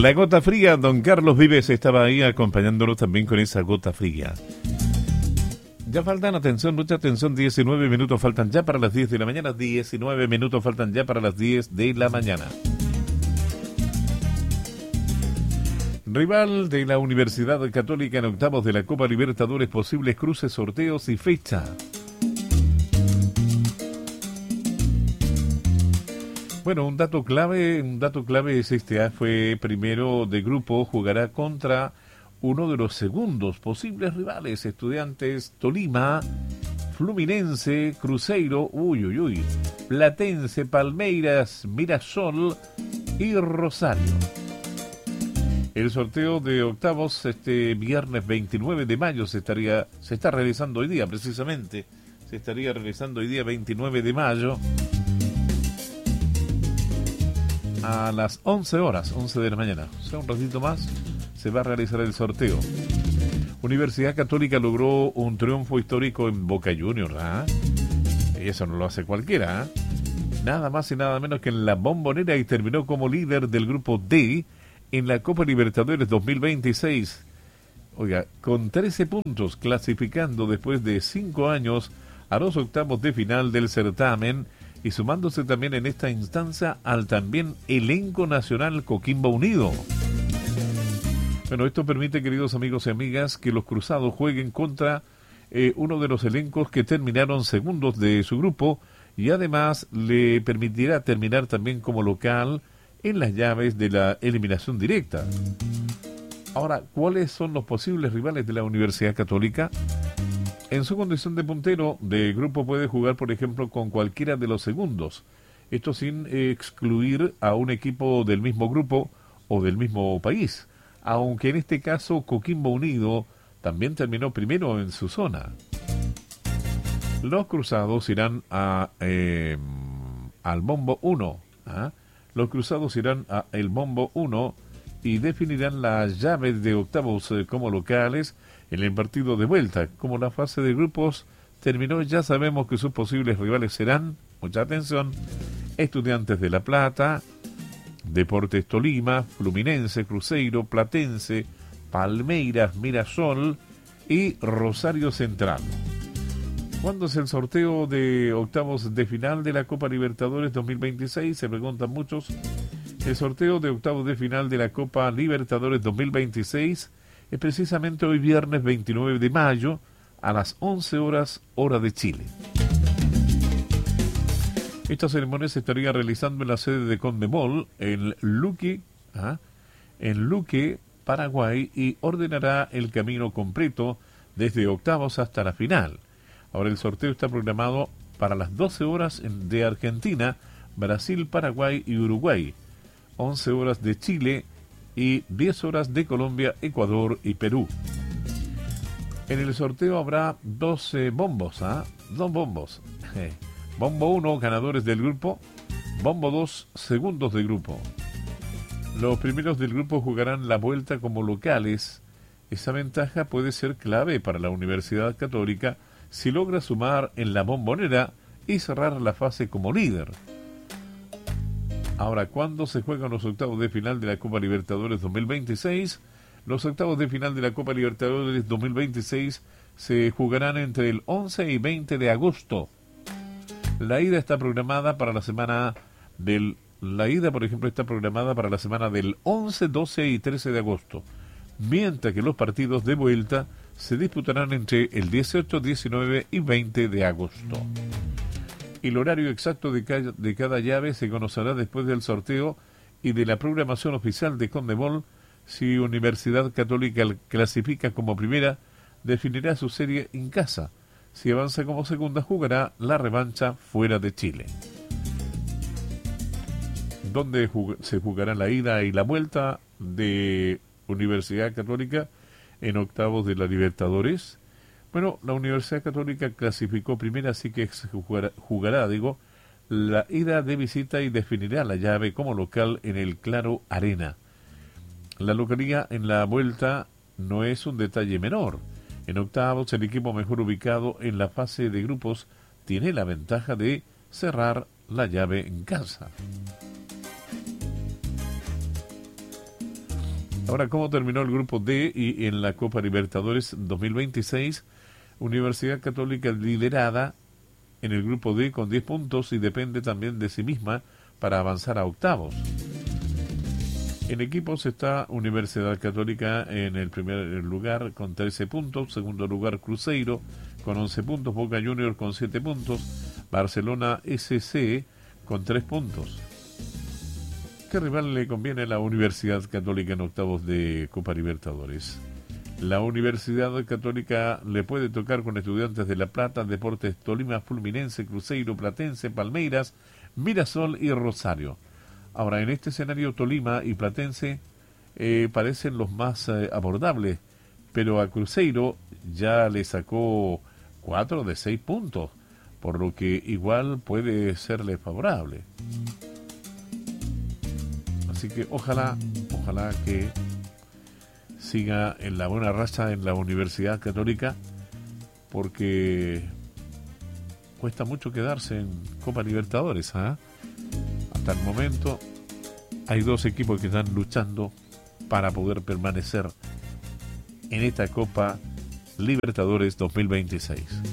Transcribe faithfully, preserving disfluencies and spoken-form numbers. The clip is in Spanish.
La gota fría, don Carlos Vives estaba ahí acompañándonos también con esa gota fría. Ya faltan, atención, mucha atención, diecinueve minutos faltan ya para las diez de la mañana, diecinueve minutos faltan ya para las diez de la mañana. Rival de la Universidad Católica en octavos de la Copa Libertadores, posibles cruces, sorteos y fecha. Bueno, un dato clave, un dato clave es este, fue primero de grupo, jugará contra uno de los segundos posibles rivales, Estudiantes Tolima, Fluminense, Cruzeiro, uy, uy, uy, Platense, Palmeiras, Mirasol y Rosario. El sorteo de octavos este viernes veintinueve de mayo se estaría, se está realizando hoy día precisamente, se estaría realizando hoy día veintinueve de mayo. A las once horas, once de la mañana, o sea, un ratito más, se va a realizar el sorteo. Universidad Católica logró un triunfo histórico en Boca Juniors, ¿ah? Y eso no lo hace cualquiera, ¿ah? Nada más y nada menos que en la Bombonera, y terminó como líder del grupo D en la Copa Libertadores dos mil veintiséis. Oiga, con trece puntos, clasificando después de cinco años a los octavos de final del certamen, y sumándose también en esta instancia al también elenco nacional Coquimbo Unido. Bueno, esto permite, queridos amigos y amigas, que los cruzados jueguen contra eh, uno de los elencos que terminaron segundos de su grupo, y además le permitirá terminar también como local en las llaves de la eliminación directa. Ahora, ¿cuáles son los posibles rivales de la Universidad Católica? En su condición de puntero de grupo puede jugar, por ejemplo, con cualquiera de los segundos. Esto sin eh, excluir a un equipo del mismo grupo o del mismo país. Aunque en este caso Coquimbo Unido también terminó primero en su zona. Los cruzados irán a eh, al bombo uno. ¿ah? Los cruzados irán a el bombo uno y definirán las llaves de octavos eh, como locales en el partido de vuelta. Como la fase de grupos terminó, ya sabemos que sus posibles rivales serán, mucha atención, Estudiantes de La Plata, Deportes Tolima, Fluminense, Cruzeiro, Platense, Palmeiras, Mirasol y Rosario Central. ¿Cuándo es el sorteo de octavos de final de la Copa Libertadores dos mil veintiséis? Se preguntan muchos. El sorteo de octavos de final de la Copa Libertadores dos mil veintiséis es precisamente hoy viernes veintinueve de mayo a las once horas, hora de Chile. Esta ceremonia se estaría realizando en la sede de Conmebol, en Luque, ¿ah? en Luque, Paraguay, y ordenará el camino completo desde octavos hasta la final. Ahora el sorteo está programado para las doce horas de Argentina, Brasil, Paraguay y Uruguay, once horas de Chile y diez horas de Colombia, Ecuador y Perú. En el sorteo habrá doce bombos, ¿ah? Dos bombos. Bombo uno, ganadores del grupo. Bombo dos, segundos de grupo. Los primeros del grupo jugarán la vuelta como locales. Esa ventaja puede ser clave para la Universidad Católica si logra sumar en la Bombonera y cerrar la fase como líder. Ahora, ¿cuándo se juegan los octavos de final de la Copa Libertadores dos mil veintiséis? Los octavos de final de la Copa Libertadores dos mil veintiséis se jugarán entre el once y veinte de agosto. La ida está programada para la semana del... La ida, por ejemplo, está programada para la semana del once, doce y trece de agosto, mientras que los partidos de vuelta se disputarán entre el dieciocho, diecinueve y veinte de agosto. El horario exacto de cada, de cada llave se conocerá después del sorteo y de la programación oficial de Conmebol. Si Universidad Católica clasifica como primera, definirá su serie en casa. Si avanza como segunda, jugará la revancha fuera de Chile. ¿Dónde jug- se jugará la ida y la vuelta de Universidad Católica en octavos de la Libertadores? Bueno, la Universidad Católica clasificó primera, así que se jugará, jugará, digo, la ida de visita y definirá la llave como local en el Claro Arena. La localía en la vuelta no es un detalle menor. En octavos, el equipo mejor ubicado en la fase de grupos tiene la ventaja de cerrar la llave en casa. Ahora, ¿cómo terminó el grupo D? Y en la Copa Libertadores dos mil veintiséis, Universidad Católica liderada en el grupo D con diez puntos y depende también de sí misma para avanzar a octavos. En equipos está Universidad Católica en el primer lugar con trece puntos, segundo lugar Cruzeiro con once puntos, Boca Juniors con siete puntos, Barcelona S C con tres puntos. ¿Qué rival le conviene a la Universidad Católica en octavos de Copa Libertadores? La Universidad Católica le puede tocar con Estudiantes de La Plata, Deportes Tolima, Fluminense, Cruzeiro, Platense, Palmeiras, Mirasol y Rosario. Ahora, en este escenario, Tolima y Platense eh, parecen los más eh, abordables, pero a Cruzeiro ya le sacó cuatro de seis puntos, por lo que igual puede serle favorable. Así que ojalá, ojalá que siga en la buena racha en la Universidad Católica, porque cuesta mucho quedarse en Copa Libertadores, ¿eh? Hasta el momento hay dos equipos que están luchando para poder permanecer en esta Copa Libertadores dos mil veintiséis.